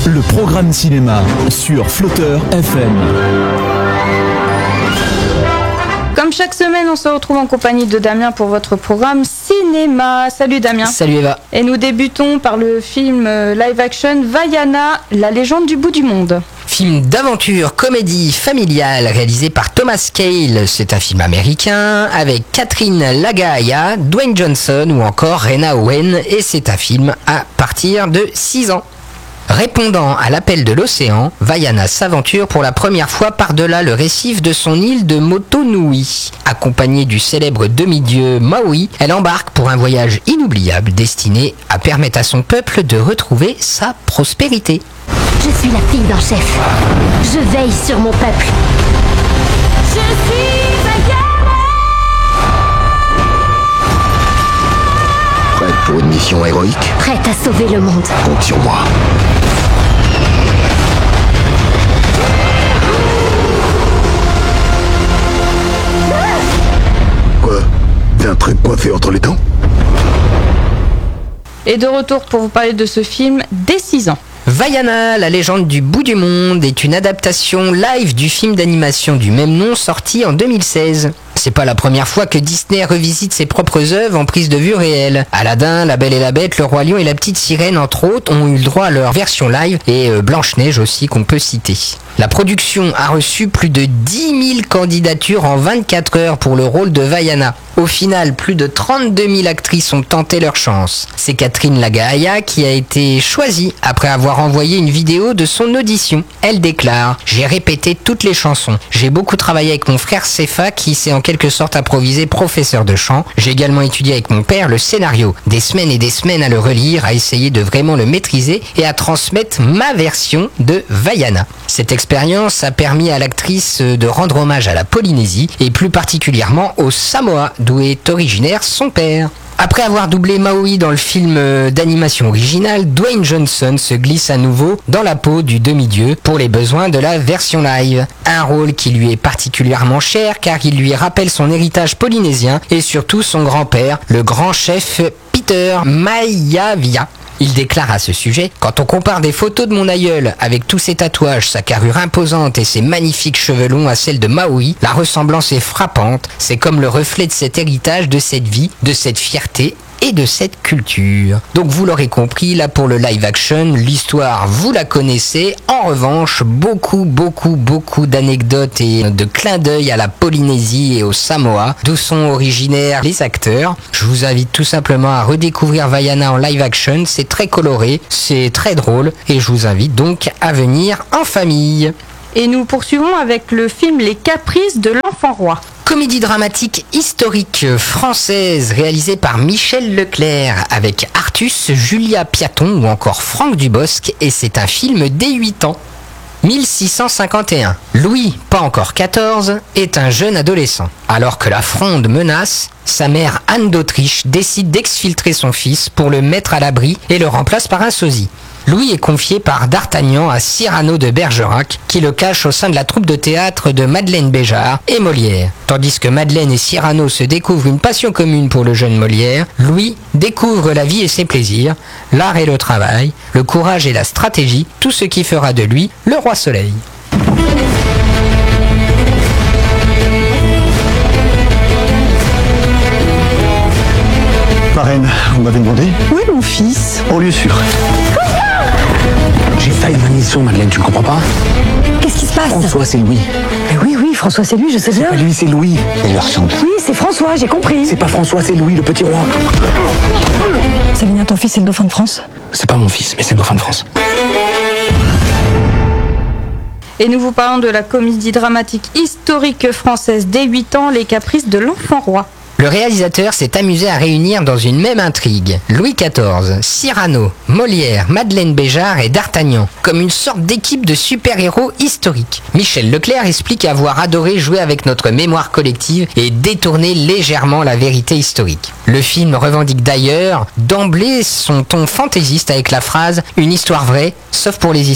Le programme cinéma sur Flotteur FM. Comme chaque semaine, on se retrouve en compagnie de Damien pour votre programme cinéma. Salut Damien. Salut Eva. Et nous débutons par le film live action Vaiana, la légende du bout du monde. Film d'aventure, comédie familiale réalisé par Thomas Kail. C'est un film américain avec Catherine Lagaya, Dwayne Johnson ou encore Rena Owen. Et c'est un film à partir de 6 ans. Répondant à l'appel de l'océan, Vaiana s'aventure pour la première fois par-delà le récif de son île de Motonui. Accompagnée du célèbre demi-dieu Maui, elle embarque pour un voyage inoubliable destiné à permettre à son peuple de retrouver sa prospérité. Je suis la fille d'un chef. Je veille sur mon peuple. Je suis Vaiana. Prête pour une mission héroïque? Prête à sauver le monde. Compte sur moi. Quoi? T'as un truc coiffé entre les dents? Et de retour pour vous parler de ce film dès 6 ans. Vaiana, la légende du bout du monde, est une adaptation live du film d'animation du même nom sorti en 2016. C'est pas la première fois que Disney revisite ses propres œuvres en prise de vue réelle. Aladdin, La Belle et la Bête, Le Roi Lion et La Petite Sirène, entre autres, ont eu le droit à leur version live, et Blanche-Neige aussi qu'on peut citer. La production a reçu plus de 10 000 candidatures en 24 heures pour le rôle de Vaiana. Au final, plus de 32 000 actrices ont tenté leur chance. C'est Catherine Lagaya qui a été choisie après avoir envoyé une vidéo de son audition. Elle déclare « J'ai répété toutes les chansons. J'ai beaucoup travaillé avec mon frère Sefa qui s'est en quelque sorte improvisé professeur de chant. J'ai également étudié avec mon père le scénario. Des semaines et des semaines à le relire, à essayer de vraiment le maîtriser et à transmettre ma version de Vaiana. Cette expérience a permis à l'actrice de rendre hommage à la Polynésie et plus particulièrement au Samoa, d'où est originaire son père. Après avoir doublé Maui dans le film d'animation original, Dwayne Johnson se glisse à nouveau dans la peau du demi-dieu pour les besoins de la version live. Un rôle qui lui est particulièrement cher car il lui rappelle son héritage polynésien et surtout son grand-père, le grand chef Peter Maivia. Il déclare à ce sujet « Quand on compare des photos de mon aïeul avec tous ses tatouages, sa carrure imposante et ses magnifiques cheveux longs à celle de Maui, la ressemblance est frappante. C'est comme le reflet de cet héritage, de cette vie, de cette fierté et de cette culture. » Donc vous l'aurez compris, là pour le live action, l'histoire vous la connaissez. En revanche, beaucoup d'anecdotes et de clins d'œil à la Polynésie et au Samoa, d'où sont originaires les acteurs. Je vous invite tout simplement à redécouvrir Vaiana en live action, c'est très coloré, c'est très drôle et je vous invite donc à venir en famille. Et nous poursuivons avec le film Les Caprices de l'Enfant Roi. Comédie dramatique historique française réalisée par Michel Leclerc avec Artus, Julia Piaton ou encore Franck Dubosc et c'est un film dès 8 ans. 1651. Louis, pas encore 14, est un jeune adolescent. Alors que la Fronde menace, sa mère Anne d'Autriche décide d'exfiltrer son fils pour le mettre à l'abri et le remplace par un sosie. Louis est confié par D'Artagnan à Cyrano de Bergerac, qui le cache au sein de la troupe de théâtre de Madeleine Béjart et Molière. Tandis que Madeleine et Cyrano se découvrent une passion commune pour le jeune Molière, Louis découvre la vie et ses plaisirs, l'art et le travail, le courage et la stratégie, tout ce qui fera de lui le roi soleil. Marraine, vous m'avez demandé? Où est mon fils? En lieu sûr. J'ai failli ma mission, Madeleine, tu ne comprends pas? Qu'est-ce qui se passe? François, c'est Louis. Mais oui, François, c'est lui, je sais bien. Pas lui, c'est Louis. Il leur ressemble. Oui, c'est François, j'ai compris. C'est pas François, c'est Louis, le petit roi. Sabina, ton fils, c'est le dauphin de France? C'est pas mon fils, mais c'est le dauphin de France. Et nous vous parlons de la comédie dramatique historique française dès 8 ans, Les Caprices de l'Enfant Roi. Le réalisateur s'est amusé à réunir dans une même intrigue Louis XIV, Cyrano, Molière, Madeleine Béjart et D'Artagnan, comme une sorte d'équipe de super-héros historiques. Michel Leclerc explique avoir adoré jouer avec notre mémoire collective et détourner légèrement la vérité historique. Le film revendique d'ailleurs d'emblée son ton fantaisiste avec la phrase « Une histoire vraie, sauf pour les historiens ».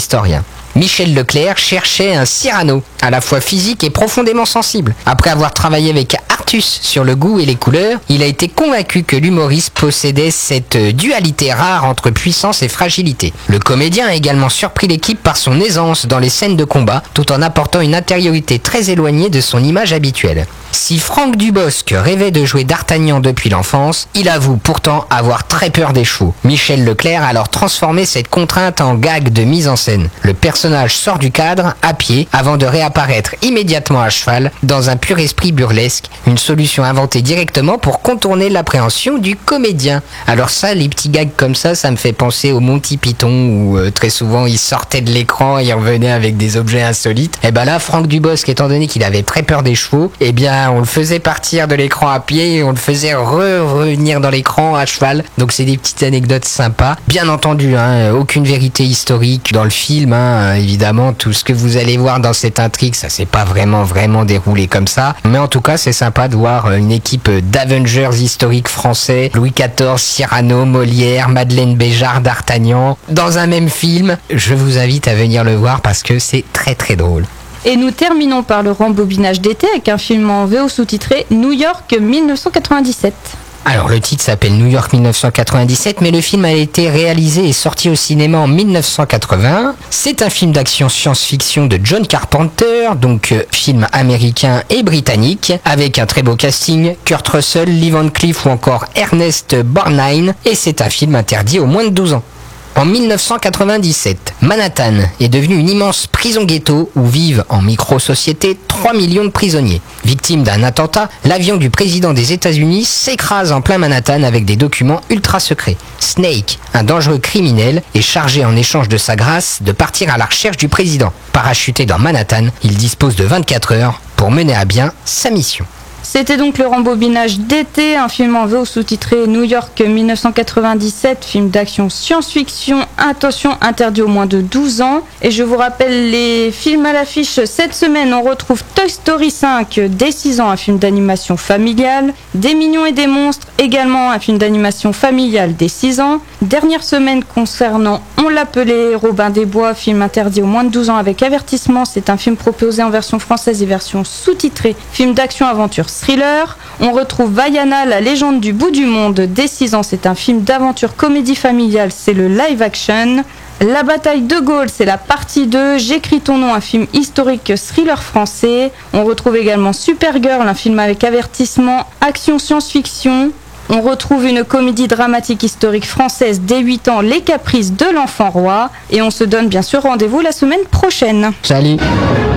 Michel Leclerc cherchait un Cyrano, à la fois physique et profondément sensible. Après avoir travaillé avec Artus sur le goût et les couleurs, il a été convaincu que l'humoriste possédait cette dualité rare entre puissance et fragilité. Le comédien a également surpris l'équipe par son aisance dans les scènes de combat, tout en apportant une intériorité très éloignée de son image habituelle. Si Franck Dubosc rêvait de jouer d'Artagnan depuis l'enfance, il avoue pourtant avoir très peur des chevaux. Michel Leclerc a alors transformé cette contrainte en gag de mise en scène. Le personnage sort du cadre, à pied, avant de réapparaître immédiatement à cheval, dans un pur esprit burlesque, une solution inventée directement pour contourner l'appréhension du comédien. Alors ça, les petits gags comme ça me fait penser au Monty Python, où très souvent il sortait de l'écran et il revenait avec des objets insolites. Et ben là, Franck Dubosc, étant donné qu'il avait très peur des chevaux, eh bien on le faisait partir de l'écran à pied et on le faisait revenir dans l'écran à cheval. Donc c'est des petites anecdotes sympas. Bien entendu, aucune vérité historique dans le film, évidemment, tout ce que vous allez voir dans cette intrigue, ça s'est pas vraiment déroulé comme ça. Mais en tout cas, c'est sympa de voir une équipe d'Avengers historiques français, Louis XIV, Cyrano, Molière, Madeleine Béjart, D'Artagnan, dans un même film. Je vous invite à venir le voir parce que c'est très drôle. Et nous terminons par le rembobinage d'été avec un film en VO sous-titré New York 1997. Alors le titre s'appelle New York 1997, mais le film a été réalisé et sorti au cinéma en 1980. C'est un film d'action science-fiction de John Carpenter, donc film américain et britannique, avec un très beau casting, Kurt Russell, Lee Van Cleef ou encore Ernest Borgnine, et c'est un film interdit aux moins de 12 ans. En 1997, Manhattan est devenue une immense prison-ghetto où vivent en micro-société 3 millions de prisonniers. Victime d'un attentat, l'avion du président des États-Unis s'écrase en plein Manhattan avec des documents ultra secrets. Snake, un dangereux criminel, est chargé en échange de sa grâce de partir à la recherche du président. Parachuté dans Manhattan, il dispose de 24 heures pour mener à bien sa mission. C'était donc le rembobinage d'été, un film en VO sous-titré New York 1997, film d'action science-fiction, attention, interdit aux moins de 12 ans. Et je vous rappelle les films à l'affiche cette semaine, on retrouve Toy Story 5 dès 6 ans, un film d'animation familiale, Des Mignons et des Monstres, également un film d'animation familiale dès 6 ans. Dernière semaine concernant On l'appelait Robin des Bois, film interdit aux moins de 12 ans avec avertissement, c'est un film proposé en version française et version sous-titrée, film d'action-aventure thriller. On retrouve Vaiana, la légende du bout du monde, dès 6 ans, c'est un film d'aventure comédie familiale, c'est le live action. La bataille de Gaulle, c'est la partie 2, J'écris ton nom, un film historique thriller français. On retrouve également Supergirl, un film avec avertissement, action science-fiction. On retrouve une comédie dramatique historique française dès 8 ans, Les Caprices de l'enfant roi. Et on se donne bien sûr rendez-vous la semaine prochaine. Salut.